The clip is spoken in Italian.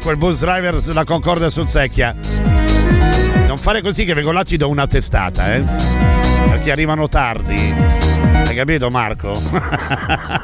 quel bus driver sulla Concordia sul Secchia. Non fare così che vengo là, ti do una testata, perché arrivano tardi. Hai capito, Marco?